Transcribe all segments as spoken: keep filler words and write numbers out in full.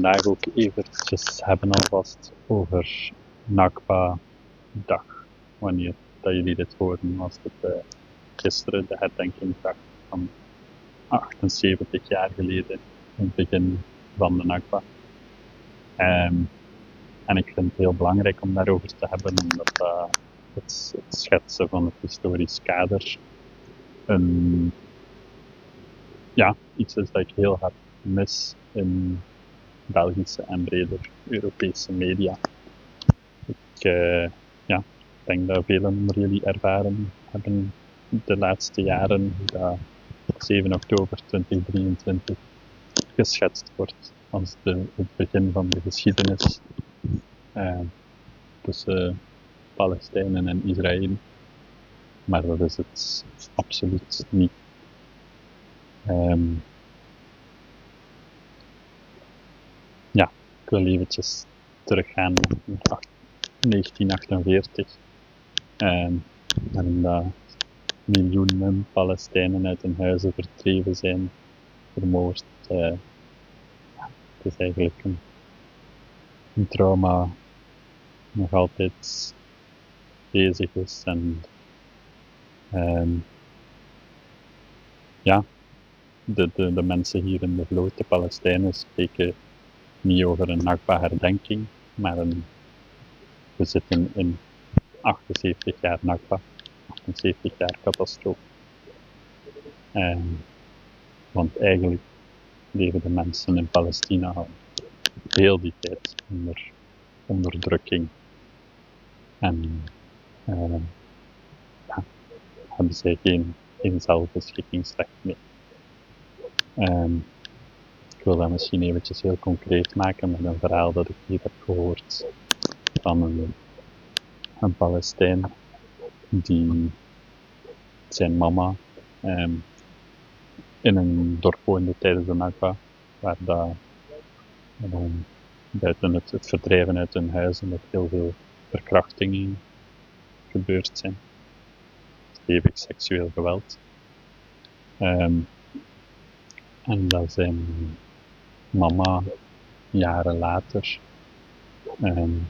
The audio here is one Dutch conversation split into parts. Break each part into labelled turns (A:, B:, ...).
A: vandaag ook eventjes hebben alvast over Nakba-dag. Wanneer dat jullie dit horen, was het uh, gisteren de herdenkingsdag van achtenzeventig jaar geleden, het begin van de Nakba. Um, en ik vind het heel belangrijk om daarover te hebben, omdat uh, het, het schetsen van het historisch kader een, ja, iets is dat ik heel hard mis in Belgische en breder Europese media. Ik uh, ja, denk dat velen onder jullie ervaren hebben de laatste jaren dat zeven oktober tweeduizend drieëntwintig geschetst wordt als de, het begin van de geschiedenis uh, tussen Palestijnen en Israël. Maar dat is het absoluut niet. Um, ja, ik wil eventjes teruggaan naar negentien achtenveertig. Um, en dat miljoenen Palestijnen uit hun huizen verdreven zijn, vermoord. Uh, ja, het is eigenlijk een, een trauma nog altijd bezig is. En um, ja, de, de, de mensen hier in de vloot, de Palestijnen, spreken niet over een Nakba-herdenking, maar een, we zitten in achtenzeventig jaar Nakba, achtenzeventig jaar catastrofe. Um, want eigenlijk leven de mensen in Palestina al heel die tijd onder onderdrukking. En uh, ja, hebben zij geen, geen zelfbeschikkingsrecht meer. Um, ik wil dat misschien eventjes heel concreet maken met een verhaal dat ik hier heb gehoord van een, een Palestijn die zijn mama um, in een dorp woonde tijdens de Nakba, waar dat, um, buiten het, het verdrijven uit hun huizen met heel veel verkrachtingen gebeurd zijn. Stevig seksueel geweld. Um, en dat zijn mama jaren later um,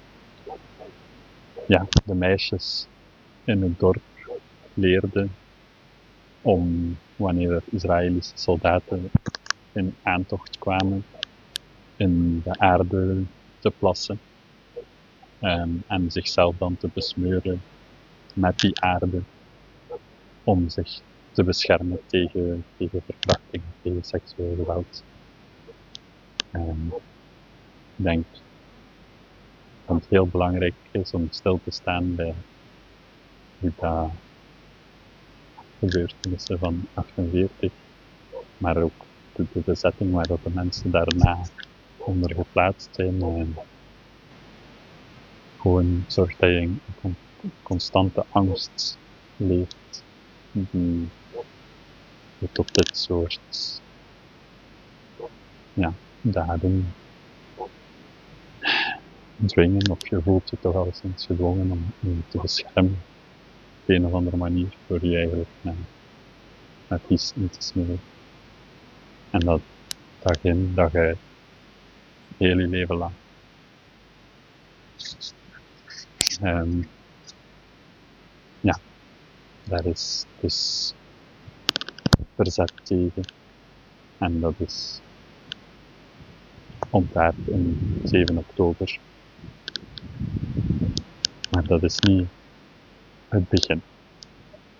A: ja, de meisjes in het dorp leerde om, wanneer er Israëlische soldaten in aantocht kwamen, in de aarde te plassen um, en zichzelf dan te besmeuren met die aarde om zich te beschermen tegen, tegen verkrachting, tegen seksueel geweld. Um, ik denk dat het heel belangrijk is om stil te staan bij hoe dat gebeurtenissen van achtenveertig, maar ook de, de bezetting waar dat de mensen daarna onder geplaatst zijn. En gewoon zorgt dat je in con- constante angst leeft die je tot dit soort ja, daden dwingen, of je voelt je toch al sinds gedwongen om je te beschermen op een of andere manier door je eigenlijk met, met iets in te smeren. En dat dag in, dag uit, heel je leven lang. Um, ja, daar is dus verzet tegen. En dat is ontaard in zeven oktober. Maar dat is niet het begin.